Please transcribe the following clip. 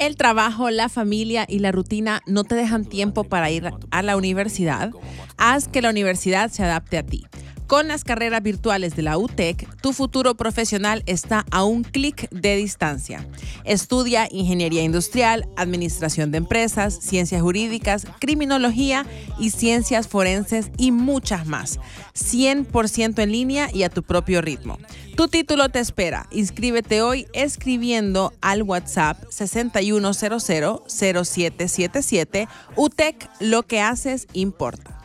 El trabajo, la familia y la rutina no te dejan tiempo para ir a la universidad. Haz que la universidad se adapte a ti. Con las carreras virtuales de la UTEC, tu futuro profesional está a un clic de distancia. Estudia ingeniería industrial, administración de empresas, ciencias jurídicas, criminología y ciencias forenses y muchas más. 100% en línea y a tu propio ritmo. Tu título te espera. Inscríbete hoy escribiendo al WhatsApp 6100-0777. UTEC, lo que haces importa.